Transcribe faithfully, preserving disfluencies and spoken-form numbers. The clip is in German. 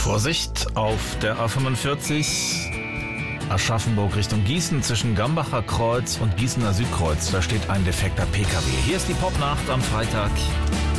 Vorsicht auf der A fünfundvierzig Aschaffenburg Richtung Gießen zwischen Gambacher Kreuz und Gießener Südkreuz. Da steht ein defekter P K W. Hier ist die Popnacht am Freitag.